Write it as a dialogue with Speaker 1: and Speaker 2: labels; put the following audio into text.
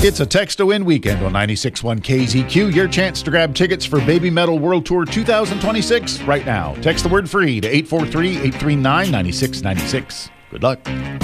Speaker 1: It's a Text to Win weekend on 96.1 KZQ. Your chance to grab tickets for Baby Metal World Tour 2026 right now. Text the word FREE to 843-839-9696. Good luck.